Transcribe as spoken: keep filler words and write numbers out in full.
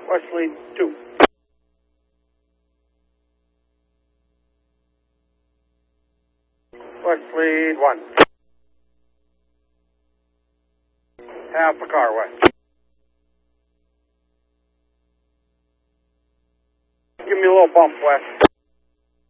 West lead two. West lead one. Half a car west. Give me a little bump west.